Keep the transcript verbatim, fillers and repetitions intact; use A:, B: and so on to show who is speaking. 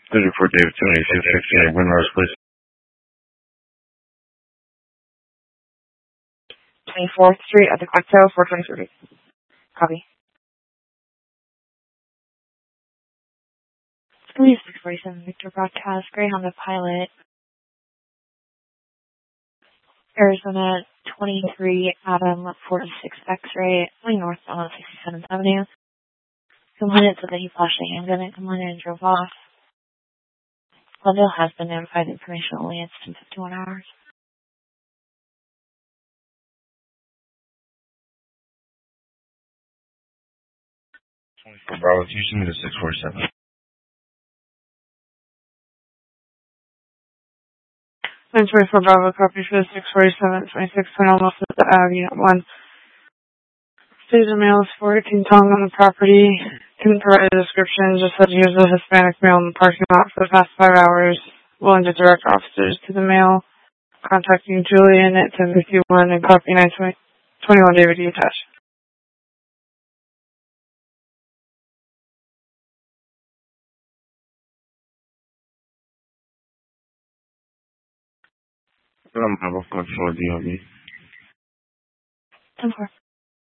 A: thirty-four David two eighty-six sixty-eight Windrose, please.
B: twenty-fourth Street at the cocktail, four twenty-three. Copy. Police six forty-seven Victor Broadcast, Greyhound the Pilot, Arizona twenty-three Adam forty-six X-ray, going north on sixty-seventh Avenue. Complainant said that he flashed a handgun at complainant and drove off. Glendale has been notified. Information only in fifty-one hours.
A: twenty-four Bravo, Houston to six forty-seven.
B: nine twenty-four Bravo, copy for the six forty-seven, twenty-six point almost at the Ave, Unit one. Stated the male is for King Kong on the property. Couldn't provide a description, just said he was a Hispanic male in the parking lot for the past five hours, willing to direct officers to the male. Contacting Julian at ten fifty-one and copy nine twenty-one David D. attached.
A: I'm going for D O B.
B: ten four.